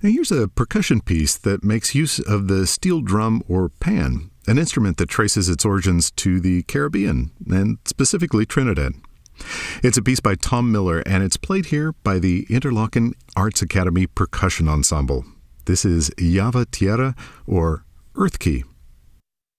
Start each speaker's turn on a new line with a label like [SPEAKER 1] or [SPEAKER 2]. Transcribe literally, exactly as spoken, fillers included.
[SPEAKER 1] Now here's a percussion piece that makes use of the steel drum or pan, an instrument that traces its origins to the Caribbean, and specifically Trinidad. It's a piece by Tom Miller, and it's played here by the Interlochen Arts Academy Percussion Ensemble. This is Llave Tierra, or Earth Key.